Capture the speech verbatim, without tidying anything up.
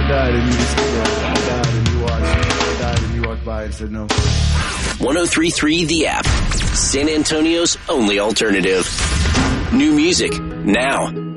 died and you just, you know, I died and you watched. I died and you walked by and said no. one oh three point three The App. San Antonio's only alternative. New music now.